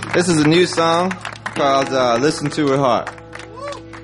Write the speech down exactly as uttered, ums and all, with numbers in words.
This is a new song called uh, Listen to Her Heart.